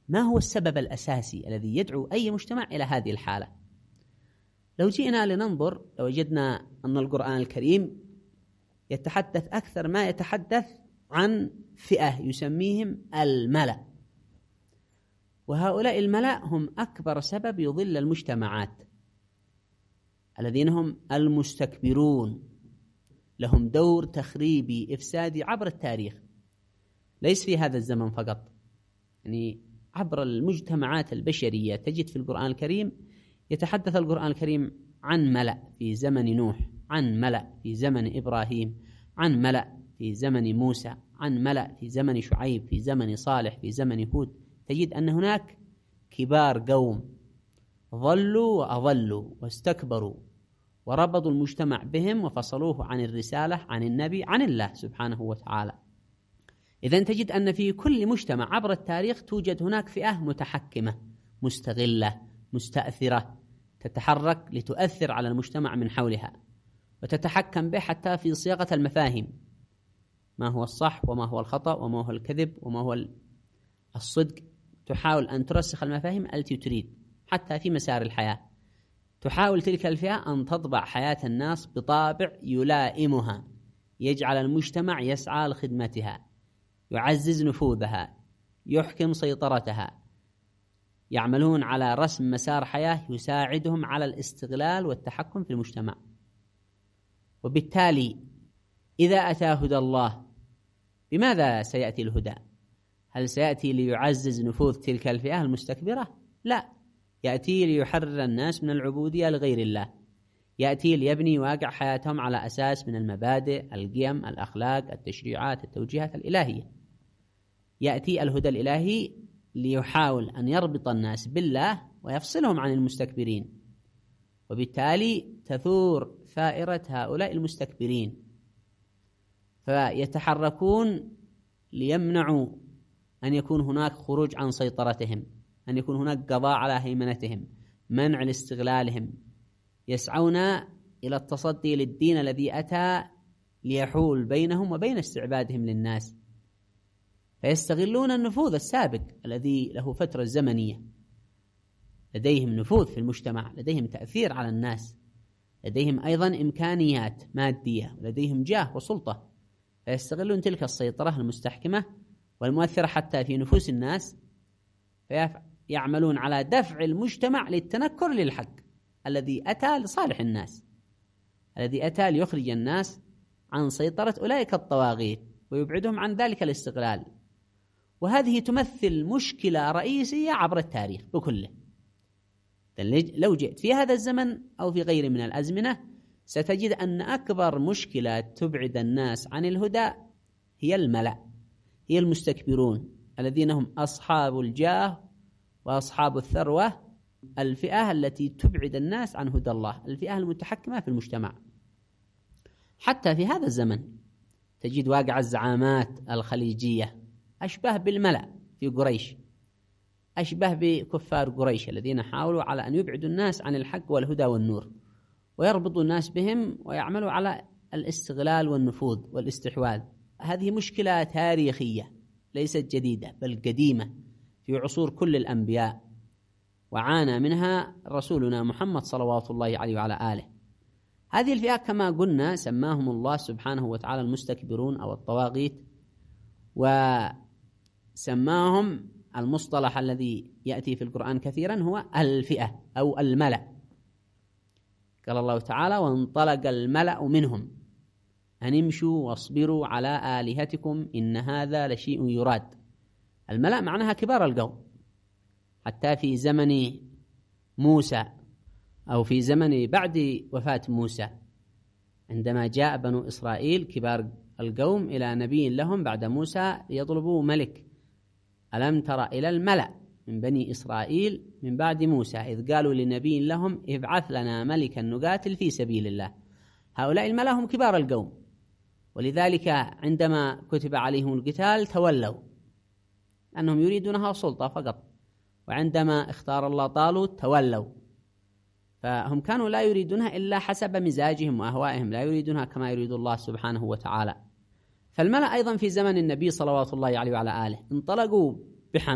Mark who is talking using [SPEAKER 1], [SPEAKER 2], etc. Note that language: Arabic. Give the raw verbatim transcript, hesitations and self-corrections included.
[SPEAKER 1] ما هو السبب الأساسي الذي يدعو أي مجتمع إلى هذه الحالة؟ لو جئنا لننظر لوجدنا أن القرآن الكريم يتحدث أكثر ما يتحدث عن فئة يسميهم الملأ، وهؤلاء الملأ هم أكبر سبب يضل المجتمعات، الذين هم المستكبرون، لهم دور تخريبي إفسادي عبر التاريخ، ليس في هذا الزمن فقط، يعني عبر المجتمعات البشرية. تجد في القرآن الكريم يتحدث القرآن الكريم عن ملأ في زمن نوح، عن ملأ في زمن إبراهيم، عن ملأ في زمن موسى، عن ملأ في زمن شعيب، في زمن صالح، في زمن هود. تجد أن هناك كبار قوم ضلوا وأضلوا واستكبروا وربطوا المجتمع بهم وفصلوه عن الرسالة، عن النبي، عن الله سبحانه وتعالى. إذن تجد أن في كل مجتمع عبر التاريخ توجد هناك فئة متحكمة مستغلة مستأثرة، تتحرك لتؤثر على المجتمع من حولها وتتحكم به حتى في صياغة المفاهيم، ما هو الصح وما هو الخطأ وما هو الكذب وما هو الصدق. تحاول أن ترسخ المفاهيم التي تريد حتى في مسار الحياة. تحاول تلك الفئة أن تطبع حياة الناس بطابع يلائمها، يجعل المجتمع يسعى لخدمتها، يعزز نفوذها، يحكم سيطرتها. يعملون على رسم مسار حياة يساعدهم على الاستغلال والتحكم في المجتمع. وبالتالي إذا أتى هدى الله، بماذا سيأتي الهدى؟ هل سيأتي ليعزز نفوذ تلك الفئة المستكبرة؟ لا، يأتي ليحرر الناس من العبودية لغير الله، يأتي ليبني واقع حياتهم على أساس من المبادئ، القيم، الأخلاق، التشريعات، التوجيهات الإلهية. يأتي الهدى الإلهي ليحاول أن يربط الناس بالله ويفصلهم عن المستكبرين، وبالتالي تثور ثائرة هؤلاء المستكبرين، فيتحركون ليمنعوا أن يكون هناك خروج عن سيطرتهم، أن يكون هناك قضاء على هيمنتهم، منع لاستغلالهم. يسعون إلى التصدي للدين الذي أتى ليحول بينهم وبين استعبادهم للناس، فيستغلون النفوذ السابق الذي له فترة زمنية. لديهم نفوذ في المجتمع، لديهم تأثير على الناس، لديهم أيضا إمكانيات مادية، ولديهم جاه وسلطة، فيستغلون تلك السيطرة المستحكمة والمؤثرة حتى في نفوس الناس، فيعملون على دفع المجتمع للتنكر للحق الذي أتى لصالح الناس، الذي أتى ليخرج الناس عن سيطرة أولئك الطواغيت ويبعدهم عن ذلك الاستغلال. وهذه تمثل مشكلة رئيسية عبر التاريخ بكله. لو جئت في هذا الزمن أو في غير من الأزمنة ستجد أن أكبر مشكلة تبعد الناس عن الهدى هي الملأ، هي المستكبرون الذين هم أصحاب الجاه وأصحاب الثروة، الفئة التي تبعد الناس عن هدى الله، الفئة المتحكمة في المجتمع. حتى في هذا الزمن تجد واقع الزعامات الخليجية أشبه بالملأ في قريش، أشبه بكفار قريش الذين حاولوا على أن يبعدوا الناس عن الحق والهدى والنور، ويربطوا الناس بهم ويعملوا على الاستغلال والنفوذ والاستحواذ. هذه مشكلة تاريخية ليست جديدة بل قديمة في عصور كل الأنبياء، وعانى منها رسولنا محمد صلوات الله عليه وعلى آله. هذه الفئة كما قلنا سماهم الله سبحانه وتعالى المستكبرون أو الطواغيت، وسماهم المصطلح الذي يأتي في القرآن كثيرا هو الفئة أو الملأ. قال الله تعالى: وانطلق الملأ منهم أن امشوا واصبروا على آلهتكم إن هذا لشيء يراد. الملأ معناها كبار القوم. حتى في زمن موسى أو في زمن بعد وفاة موسى، عندما جاء بنو إسرائيل كبار القوم إلى نبي لهم بعد موسى يطلبوا ملك، ألم تر إلى الملأ من بني إسرائيل من بعد موسى إذ قالوا لنبي لهم ابعث لنا ملكا نقاتل في سبيل الله. هؤلاء الملأ هم كبار القوم، ولذلك عندما كتب عليهم القتال تولوا أنهم يريدونها سلطة فقط، وعندما اختار الله طالوت تولوا، فهم كانوا لا يريدونها إلا حسب مزاجهم وأهوائهم، لا يريدونها كما يريد الله سبحانه وتعالى. فالملأ أيضا في زمن النبي صلوات الله عليه وعلى آله انطلقوا